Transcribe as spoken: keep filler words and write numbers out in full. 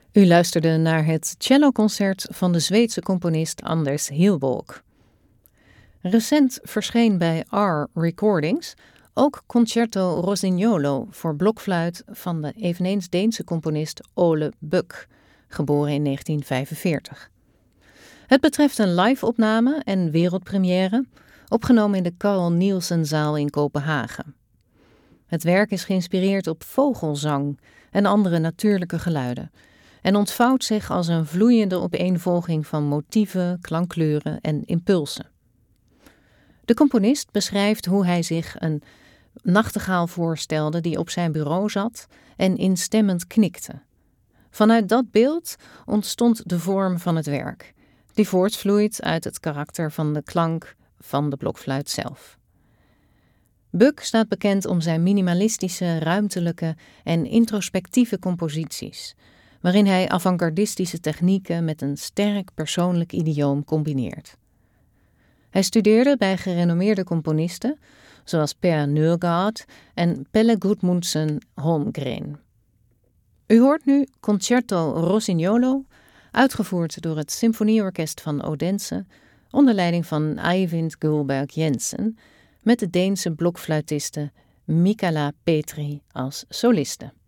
U luisterde naar het celloconcert van de Zweedse componist Anders Hillborg. Recent verscheen bij R Recordings ook Concerto Rossignolo voor blokfluit van de eveneens Deense componist Ole Buck, geboren in negentien vijfenveertig. Het betreft een live-opname en wereldpremière, opgenomen in de Carl Nielsenzaal in Kopenhagen. Het werk is geïnspireerd op vogelzang en andere natuurlijke geluiden en ontvouwt zich als een vloeiende opeenvolging van motieven, klankkleuren en impulsen. De componist beschrijft hoe hij zich een nachtegaal voorstelde die op zijn bureau zat en instemmend knikte. Vanuit dat beeld ontstond de vorm van het werk, die voortvloeit uit het karakter van de klank van de blokfluit zelf. Buck staat bekend om zijn minimalistische, ruimtelijke en introspectieve composities, waarin hij avant-gardistische technieken met een sterk persoonlijk idioom combineert. Hij studeerde bij gerenommeerde componisten zoals Per Nørgaard en Pelle Gudmundsen Holmgren. U hoort nu Concerto Rossignolo, uitgevoerd door het Symfonieorkest van Odense onder leiding van Eivind Gullberg Jensen met de Deense blokfluitiste Michala Petri als soliste.